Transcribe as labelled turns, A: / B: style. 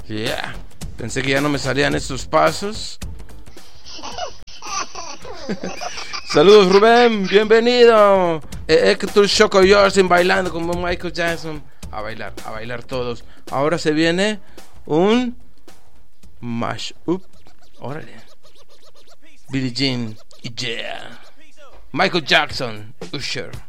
A: Yeah. Pensé que ya no me salían estos pasos. Saludos, Rubén, bienvenido. Héctor Choco Jordan bailando como Michael Jackson. A bailar todos. Ahora se viene un mashup. Órale. Billie Jean y Yeah. Michael Jackson, Usher.